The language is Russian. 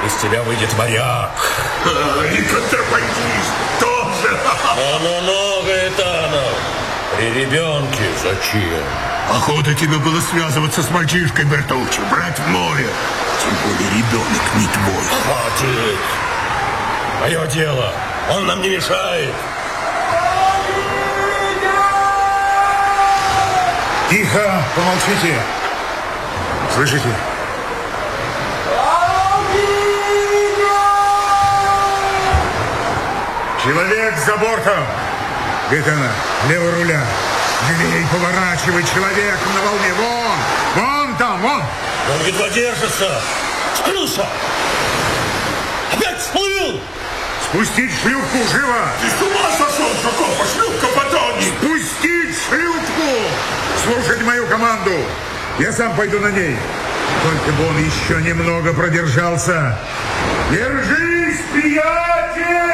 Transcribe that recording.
Из тебя выйдет моряк. И контрабандист тоже. Ну, Гаэтанов, при ребенке зачем? Охота тебе было связываться с мальчишкой, Бертуччи, брать в море. Тем более ребенок не твой. Хватит. Мое дело. Он нам не мешает. Тихо, помолчите. Слышите? Человек за бортом. Гаэтана, лево руля. Левей поворачивай, человек на волне. Вон там. Он едва держится. Скрылся. Опять всплыл. Спустить шлюпку, живо! Ты с ума сошел, Жукова? Шлюпка потонет! Спустить шлюпку! Слушать мою команду! Я сам пойду на ней. Только бы он еще немного продержался. Держись, приятель!